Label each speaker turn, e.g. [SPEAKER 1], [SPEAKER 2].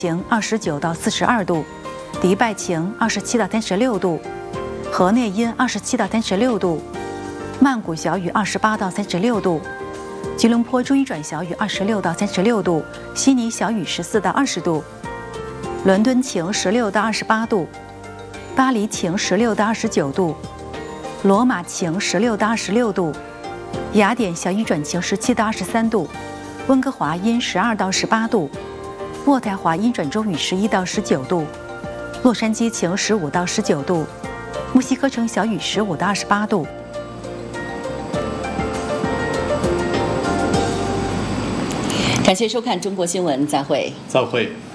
[SPEAKER 1] 晴29到42度，迪拜晴27到36度，河内阴27到36度，曼谷小雨28到36度，吉隆坡中雨转小雨26到36度，悉尼小雨14到20度，伦敦晴16到28度，巴黎晴16到29度，罗马晴16到26度，雅典小雨转晴17到23度，温哥华阴12到18度，渥太华阴转中雨11到19度，洛杉矶晴15到19度，墨西哥城小雨15到28度。
[SPEAKER 2] 感谢收看中国新闻，再会。
[SPEAKER 3] 再会。